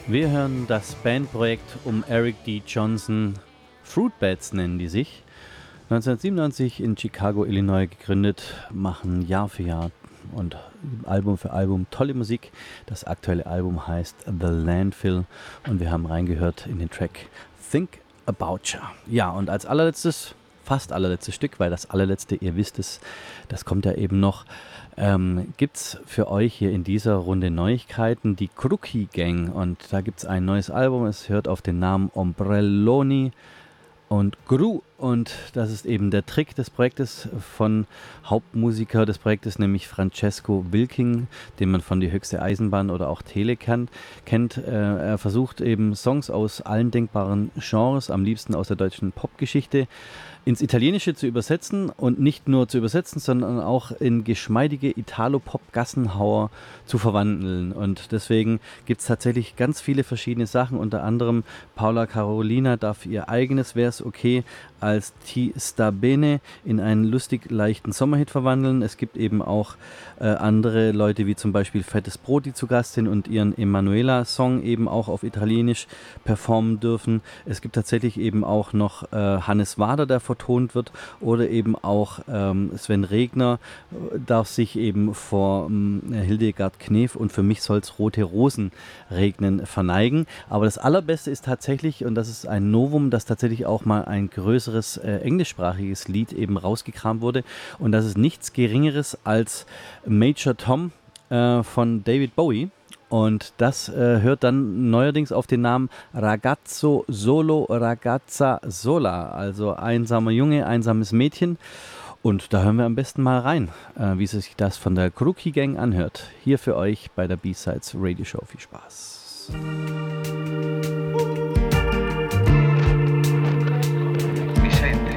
Wir hören das Bandprojekt um Eric D. Johnson, Fruitbats nennen die sich. 1997 in Chicago, Illinois gegründet, machen Jahr für Jahr und Album für Album tolle Musik. Das aktuelle Album heißt The Landfill und wir haben reingehört in den Track Think About Ya. Ja, und als allerletztes, fast allerletztes Stück, weil das allerletzte, ihr wisst es, das kommt ja eben noch, gibt es für euch hier in dieser Runde Neuigkeiten, die Crookie Gang. Und da gibt es ein neues Album, es hört auf den Namen Ombrelloni und Gru. Und das ist eben der Trick des Projektes von Hauptmusiker des Projektes, nämlich Francesco Wilking, den man von Die Höchste Eisenbahn oder auch Tele kennt. Er versucht eben Songs aus allen denkbaren Genres, am liebsten aus der deutschen Popgeschichte, ins Italienische zu übersetzen und nicht nur zu übersetzen, sondern auch in geschmeidige Italo-Pop-Gassenhauer zu verwandeln. Und deswegen gibt es tatsächlich ganz viele verschiedene Sachen, unter anderem Paola Carolina darf ihr eigenes Wär's okay als Ti sta bene in einen lustig leichten Sommerhit verwandeln. Es gibt eben auch andere Leute wie zum Beispiel Fettes Brot, die zu Gast sind und ihren Emanuela-Song eben auch auf Italienisch performen dürfen. Es gibt tatsächlich eben auch noch Hannes Wader, der vertont wird, oder eben auch Sven Regner darf sich eben vor Hildegard Knef und Für mich soll's rote Rosen regnen verneigen. Aber das Allerbeste ist tatsächlich, und das ist ein Novum, dass tatsächlich auch mal ein größeres englischsprachiges Lied eben rausgekramt wurde. Und das ist nichts Geringeres als Major Tom von David Bowie. Und das hört dann neuerdings auf den Namen Ragazzo Solo, Ragazza Sola, also einsamer Junge, einsames Mädchen. Und da hören wir am besten mal rein, wie sich das von der Crookie Gang anhört. Hier für euch bei der B-Sides Radio Show. Viel Spaß.